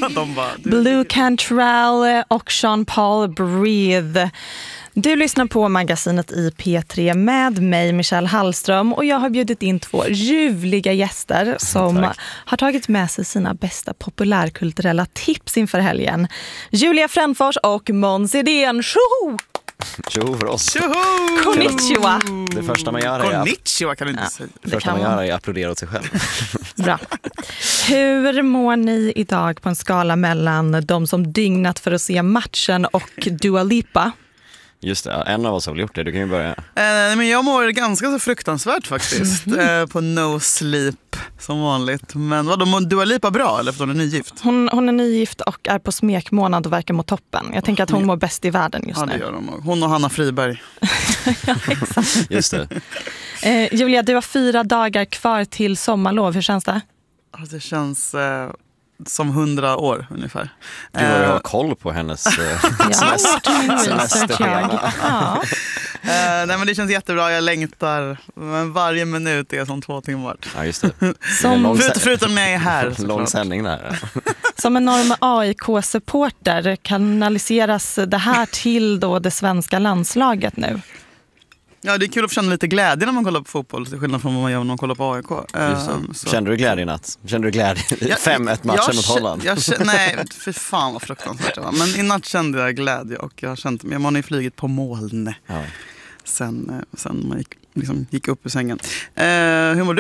De bara, Blue Cantrell och Sean Paul, Breathe. Du lyssnar på magasinet i P3 med mig, Michelle Hallström, och jag har bjudit in 2 ljuvliga gäster som har tagit med sig sina bästa populärkulturella tips inför helgen. Julia Frändfors och Måns Edén. Tjoho! Tjoho för oss. tjoho! Konnichiwa! Det första man gör är Konnichiwa kan du inte säga. det första man gör är att applådera åt sig själv. Bra. Hur mår ni idag på en skala mellan de som dygnat för att se matchen och Dua Lipa? Just det, en av oss har väl gjort det. Du kan ju börja. Men jag mår ganska så fruktansvärt faktiskt. På no sleep som vanligt. Men vadå, mår Dua Lipa bra eller för hon är nygift? Hon är nygift och är på smekmånad och verkar må toppen. Jag tänker att hon mår bäst i världen just nu. Ja, det gör hon och Hanna Friberg. Ja, exakt. Just det. Julia, du har 4 dagar kvar till sommarlov. Hur känns det? Det känns som 100 år ungefär. Du har koll på hennes semesterschema. Ja. Nej, men det känns jättebra, jag längtar. Men varje minut är som 2 timmar. Ja, just det. Förutom när jag är här. Lång sändning där. Som enorm AIK-supporter kanaliseras det här till då det svenska landslaget nu? Ja, det är kul att känna lite glädje när man kollar på fotboll, till skillnad från vad man gör när man kollar på AIK. Kände du glädje i natt? Kände du glädje i 5-1 matchen mot Holland? Nej, för fan vad fruktansvärt det var. Men i natt kände jag glädje och jag har känt mig. Man har ju flugit på moln sen man gick upp ur sängen. Hur mår